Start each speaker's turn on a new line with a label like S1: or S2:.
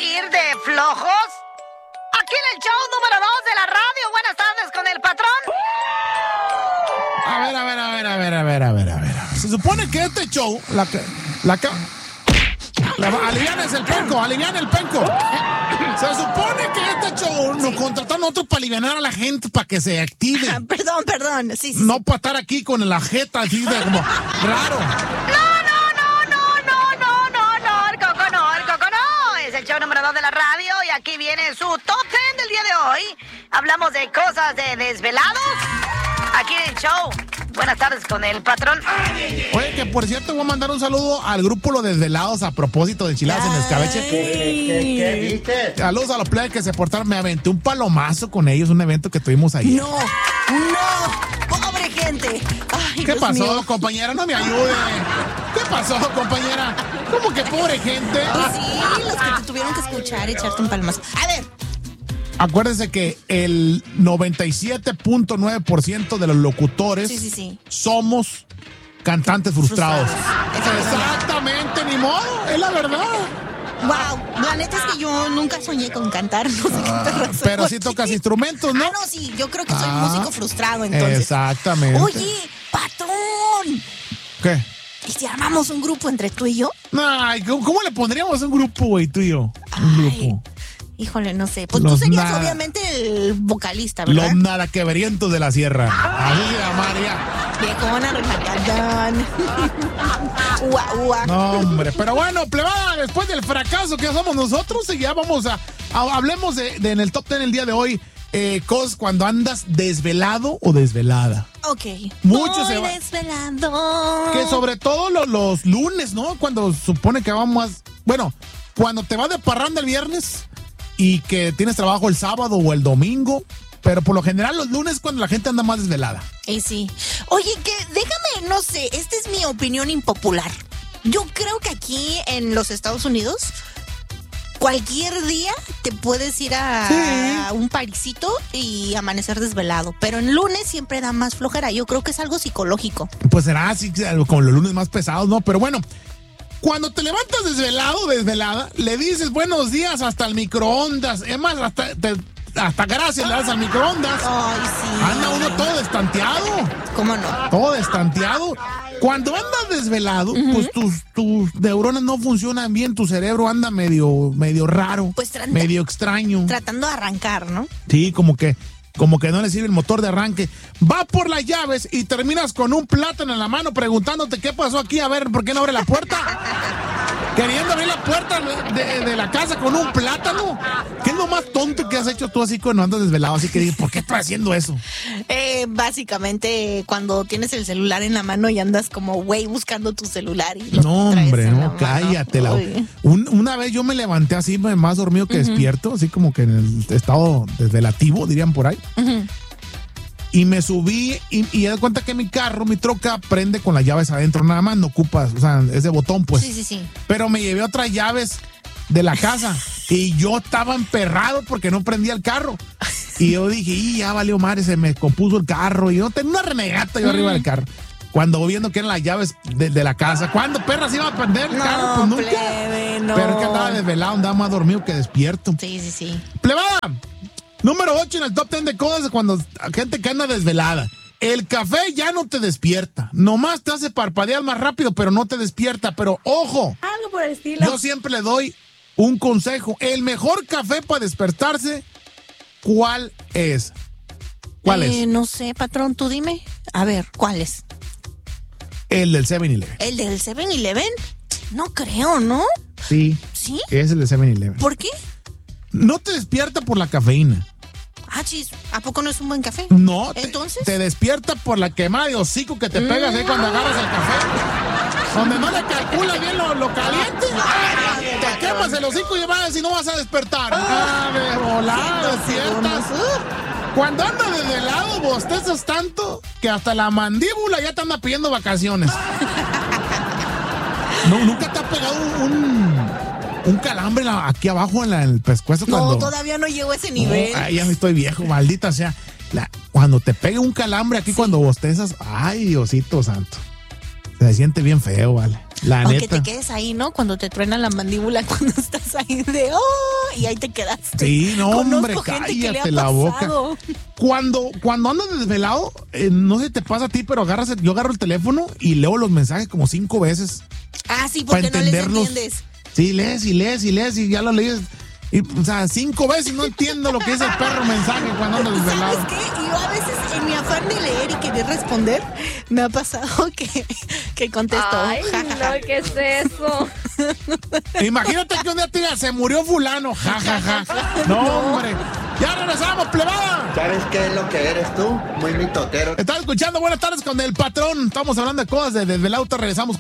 S1: ir de flojos? Aquí en el show número 2 de la radio. Buenas tardes con el patrón.
S2: A ver. Se supone que este show, alivian el penco. Se supone que este show nos contrataron nosotros para aliviar a la gente, para que se active.
S1: Perdón. Sí.
S2: No para estar aquí con la jeta así de como raro.
S1: El Coco no. Es el show número 2 de la radio y aquí viene su top 10 del día de hoy. Hablamos de cosas de desvelados. Aquí en el show. Buenas tardes con el patrón.
S2: Oye, que por cierto voy a mandar un saludo al grupo Los Desvelados a propósito de enchiladas en escabeche.
S3: ¿Qué viste?
S2: Saludos a los players que se portaron. Me aventé un palomazo con ellos, un evento que tuvimos ahí.
S1: No, pobre gente. Ay,
S2: ¿Qué
S1: Dios
S2: pasó,
S1: mío.
S2: compañera? No me ayude. ¿Qué pasó, compañera? ¿Cómo que pobre gente?
S1: Pues sí, los que te tuvieron que escuchar y echarte un palmazo. A ver.
S2: Acuérdense que el 97.9% de los locutores
S1: Sí.
S2: somos cantantes frustrados.
S1: Exactamente,
S2: ni modo, es la verdad.
S1: Wow, la neta es que yo nunca soñé con cantar. No sé qué perro soy.
S2: Pero sí tocas instrumentos, ¿no?
S1: No, sí, yo creo que soy músico frustrado, entonces.
S2: Exactamente.
S1: Oye, patrón.
S2: ¿Qué?
S1: ¿Y si armamos un grupo entre tú y yo?
S2: Ay, ¿cómo le pondríamos un grupo, güey, tú y yo? Un grupo.
S1: Híjole, no sé. Pues
S2: Los
S1: tú serías obviamente el vocalista, ¿verdad?
S2: Los nadaqueverientos de la sierra. Así se llamaría.
S1: Viejona, renacadán. Ua.
S2: No, hombre. Pero bueno, plebada, después del fracaso que somos nosotros, ya vamos a hablemos de en el top 10 el día de hoy, cosas cuando andas desvelado o desvelada.
S1: Ok.
S2: Mucho se
S1: Voy
S2: va.
S1: desvelando.
S2: Que sobre todo los lunes, ¿no? Cuando supone que vamos. Bueno, cuando te vas de parranda el viernes y que tienes trabajo el sábado o el domingo. Pero por lo general los lunes cuando la gente anda más desvelada.
S1: Y sí. Oye, que déjame, no sé, esta es mi opinión impopular. Yo creo que aquí en los Estados Unidos, cualquier día te puedes ir a un parisito y amanecer desvelado. Pero en lunes siempre da más flojera. Yo creo que es algo psicológico.
S2: Pues será así, como los lunes más pesados, ¿no? Pero bueno, cuando te levantas desvelado o desvelada, le dices buenos días hasta el microondas. Es más, hasta gracias le das al microondas.
S1: Ay, sí.
S2: Anda uno todo destanteado.
S1: ¿Cómo no?
S2: Todo destanteado. Cuando andas desvelado, pues tus neuronas no funcionan bien, tu cerebro anda medio raro,
S1: Pues
S2: medio extraño.
S1: Tratando de arrancar, ¿no?
S2: Sí, como que no le sirve el motor de arranque. Va por las llaves y terminas con un plátano en la mano preguntándote qué pasó aquí, a ver, ¿por qué no abre la puerta? Queriendo abrir la puerta de la casa con un plátano. ¿Qué es lo más tonto que has hecho tú así cuando andas desvelado? Así que dices, ¿por qué estás haciendo eso?
S1: Básicamente, cuando tienes el celular en la mano y andas como güey buscando tu celular. Y
S2: No, hombre, no, cállate. Una vez yo me levanté así, más dormido que despierto, así como que en el estado desvelativo, dirían por ahí. Y me subí y me di cuenta que mi troca prende con las llaves adentro, nada más, no ocupas, o sea, es de botón, pues.
S1: Sí.
S2: Pero me llevé otras llaves de la casa y yo estaba emperrado porque no prendía el carro. Y yo dije, ya valió madre, se me compuso el carro. Y yo tenía una renegata yo arriba del carro. Cuando voy viendo que eran las llaves de la casa. ¿Cuándo, perra, se iba a prender el carro? Pues nunca.
S1: Plebe, no.
S2: Pero es que andaba desvelado, andaba más dormido que despierto.
S1: Sí.
S2: Plebada, número 8 en el top 10 de cosas cuando gente que anda desvelada. El café ya no te despierta. Nomás te hace parpadear más rápido, pero no te despierta. Pero ojo.
S1: Algo por el estilo.
S2: Yo siempre le doy un consejo. El mejor café para despertarse, ¿cuál es? ¿Cuál es?
S1: No sé, patrón, tú dime. A ver, ¿cuál es?
S2: El del 7-Eleven.
S1: ¿El del 7-Eleven? No creo, ¿no?
S2: Sí.
S1: ¿Sí?
S2: Es el del 7-Eleven.
S1: ¿Por qué?
S2: No te despierta por la cafeína.
S1: Ah, chis, ¿a poco no es un buen café?
S2: No,
S1: ¿entonces?
S2: te despierta por la quemada de hocico que te pegas ahí cuando agarras el café. Donde no le calculas bien lo caliente. Te quemas el hocico y vas a decir, no vas a despertar. De volada, despiertas. Cuando andas desde el lado, bostezas tanto que hasta la mandíbula ya te anda pidiendo vacaciones. ¿Nunca te ha pegado un calambre aquí abajo en el pescuezo?
S1: No, todavía no llego a ese nivel.
S2: Ay, ya me estoy viejo, maldita sea. Cuando te pegue un calambre aquí cuando bostezas, ay, Diosito santo. Se siente bien feo, vale. La
S1: o
S2: neta.
S1: que te quedes ahí, ¿no? Cuando te truena la mandíbula, cuando estás ahí de y ahí te quedaste.
S2: Sí, no, hombre,
S1: Conozco gente que le ha
S2: cállate la boca.
S1: pasado.
S2: Cuando andas desvelado, no sé si te pasa a ti, pero yo agarro el teléfono y leo los mensajes como 5 veces.
S1: Ah, sí,
S2: para
S1: porque no les
S2: entenderlos.
S1: entiendes.
S2: Sí, lees y ya lo lees. Y, o sea, 5 veces y no entiendo lo que dice el perro mensaje cuando ando desvelado.
S1: ¿Sabes qué? Yo a veces en mi afán de leer y querer responder, me ha pasado que contesto.
S4: Ay, no, ¿qué es eso?
S2: Imagínate que un día te diga, se murió fulano, jajaja. No, hombre. Ya regresamos, plebada.
S3: ¿Sabes qué es lo que eres tú? Muy mitotero.
S2: Estás escuchando Buenas Tardes con el Patrón. Estamos hablando de cosas de desvelado. Te regresamos.